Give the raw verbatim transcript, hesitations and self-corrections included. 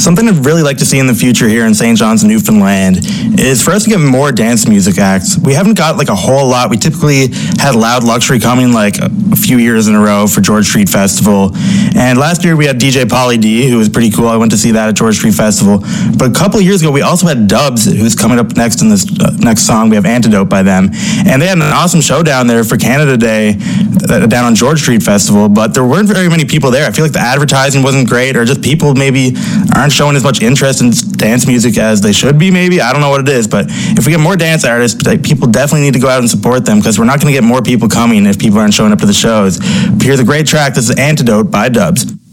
Something I'd really like to see in the future here in Saint John's, Newfoundland, is for us to get more dance music acts. We haven't got like a whole lot. We typically had Loud Luxury coming like a, a few years in a row for George Street Festival. And last year we had D J Pauly D, who was pretty cool. I went to see that at George Street Festival. But a couple of years ago, we also had Dubs, who's coming up next in this uh, next song. We have Antidote by them. And they had an awesome show down there for Canada Day uh, down on George Street Festival, but there weren't very many people there. I feel like the advertising wasn't great, or just people maybe aren't showing as much interest in dance music as they should be, maybe. I don't know what it is, but if we get more dance artists, people definitely need to go out and support them, because we're not going to get more people coming if people aren't showing up to the shows. Here's a great track. This is Antidote by Dubs.